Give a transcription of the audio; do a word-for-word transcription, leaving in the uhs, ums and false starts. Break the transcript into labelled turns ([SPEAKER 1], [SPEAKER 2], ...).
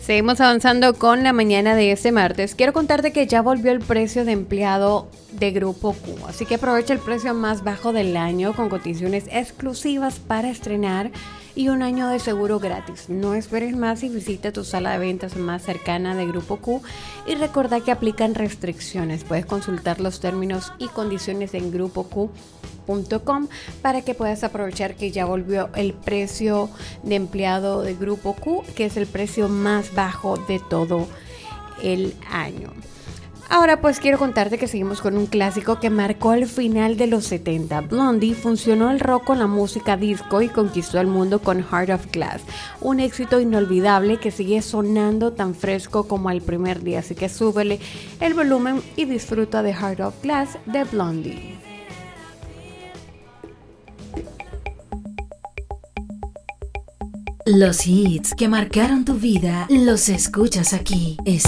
[SPEAKER 1] Seguimos avanzando con la mañana de este martes. Quiero contarte que ya volvió el precio de empleado de Grupo Q, así que aprovecha el precio más bajo del año con condiciones exclusivas para estrenar y un año de seguro gratis. No esperes más y visita tu sala de ventas más cercana de Grupo Q y recuerda que aplican restricciones. Puedes consultar los términos y condiciones en grupo q punto com para que puedas aprovechar que ya volvió el precio de empleado de Grupo Q, que es el precio más bajo de todo el año. Ahora pues quiero contarte que seguimos con un clásico que marcó el final de los setenta. Blondie funcionó el rock con la música disco y conquistó el mundo con Heart of Glass, un éxito inolvidable que sigue sonando tan fresco como el primer día, así que súbele el volumen y disfruta de Heart of Glass de Blondie.
[SPEAKER 2] Los hits que marcaron tu vida los escuchas aquí. Es